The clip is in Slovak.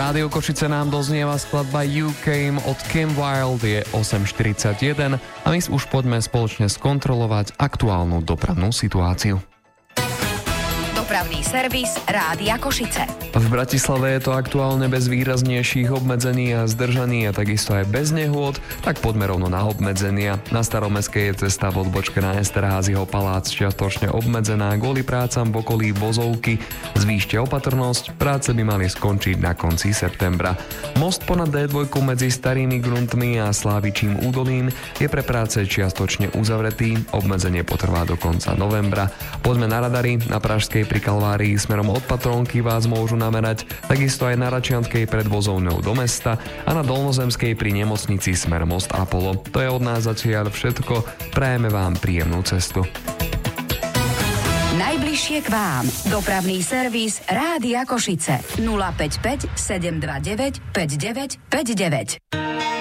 Rádio Košice nám doznieva skladba You Came od Kim Wilde, je 8:41 a my už poďme spoločne skontrolovať aktuálnu dopravnú situáciu. Dopravný servis Rádia Košice. V Bratislave je to aktuálne bez výraznejších obmedzení a zdržaní a takisto aj bez nehôd, tak poďme rovno na obmedzenia. Na Staromestskej je cesta v odbočke na Esterházyho palác čiastočne obmedzená kvôli prácam v okolí Vozovky. Zvýšte opatrnosť, práce by mali skončiť na konci septembra. Most ponad D2 medzi Starými Gruntmi a Slávičím údolím je pre práce čiastočne uzavretý, obmedzenie potrvá do konca novembra. Poďme na radary, na Pražskej pri Kalvárii smerom od Patrónky vás môžu namerať, takisto aj na Račianskej pred vozovňou do mesta a na Dolnozemskej pri nemocnici smer Most Apollo. To je od nás zatiaľ všetko, prajeme vám príjemnú cestu. Najbližšie k vám. Dopravný servis Rádia Košice. 055 729 5959.